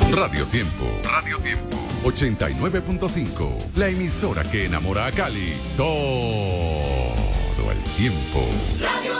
Radio Tiempo. 89.5. La emisora que enamora a Cali todo el tiempo. Radio